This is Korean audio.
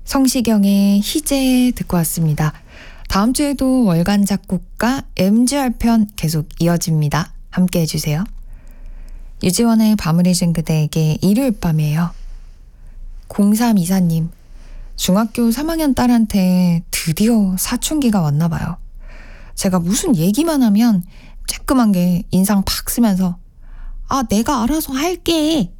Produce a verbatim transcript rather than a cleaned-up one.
성시경의 희재 듣고 왔습니다. 다음 주에도 월간 작곡가 엠지알 편 계속 이어집니다. 함께 해주세요. 유지원의 밤을 잊은 그대에게 일요일 밤이에요. 공삼이사님, 중학교 삼 학년 딸한테 드디어 사춘기가 왔나 봐요. 제가 무슨 얘기만 하면 쬐끄만 게 인상 팍 쓰면서 아 내가 알아서 할게